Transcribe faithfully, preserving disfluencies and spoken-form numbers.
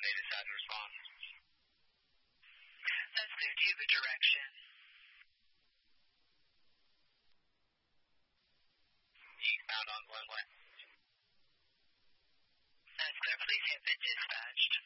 They decided to respond. That's clear. Do you have a direction? Eastbound on Glenway. That's clear. Please have been dispatched.